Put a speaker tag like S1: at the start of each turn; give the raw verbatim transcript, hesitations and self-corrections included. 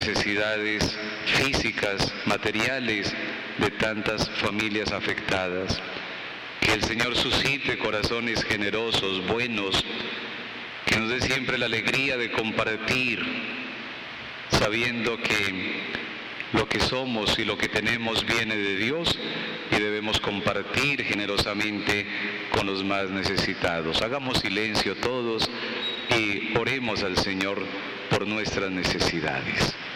S1: necesidades físicas, materiales de tantas familias afectadas. Que el Señor suscite corazones generosos, buenos, que nos dé siempre la alegría de compartir, sabiendo que lo que somos y lo que tenemos viene de Dios y debemos compartir generosamente con los más necesitados. Hagamos silencio todos y oremos al Señor por nuestras necesidades.